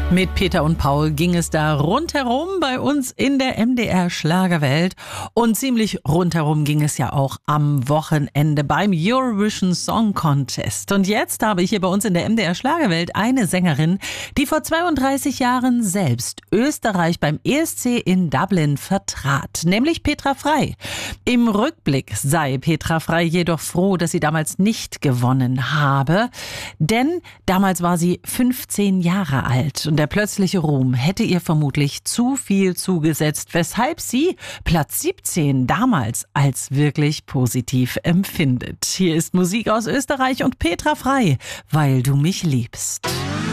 Mit Peter und Paul ging es da rundherum bei uns in der MDR Schlagerwelt. Und ziemlich rundherum ging es ja auch am Wochenende beim Eurovision Song Contest. Und jetzt habe ich hier bei uns in der MDR Schlagerwelt eine Sängerin, die vor 32 Jahren selbst Österreich beim ESC in Dublin vertrat, nämlich Petra Frey. Im Rückblick sei Petra Frey jedoch froh, dass sie damals nicht gewonnen habe, denn damals war sie 15 Jahre alt und der plötzliche Ruhm hätte ihr vermutlich zu viel zugesetzt, weshalb sie Platz 17 damals als wirklich positiv empfindet. Hier ist Musik aus Österreich und Petra Frey, weil du mich liebst.